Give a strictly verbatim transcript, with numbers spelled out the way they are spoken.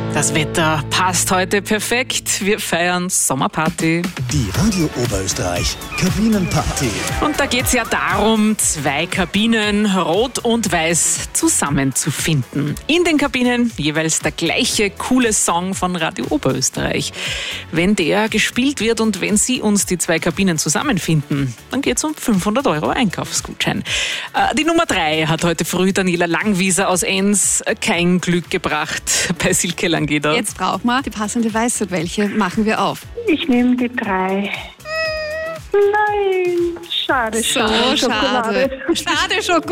Das Wetter passt heute perfekt. Wir feiern Sommerparty. Die Radio Oberösterreich Kabinenparty. Und da geht es ja darum, zwei Kabinen, Rot und Weiß, zusammenzufinden. In den Kabinen jeweils der gleiche coole Song von Radio Oberösterreich. Wenn der gespielt wird und wenn Sie uns die zwei Kabinen zusammenfinden, dann geht es um fünfhundert Euro Einkaufsgutschein. Äh, die Nummer drei hat heute früh Daniela Langwieser aus Enns kein Glück gebracht bei Silke Langeder. Jetzt brauchen wir die passende Weiße. Welche machen wir auf? Ich nehme die drei. Nein, schade, So schade. schade. Schokolade. Schade, Schokolade.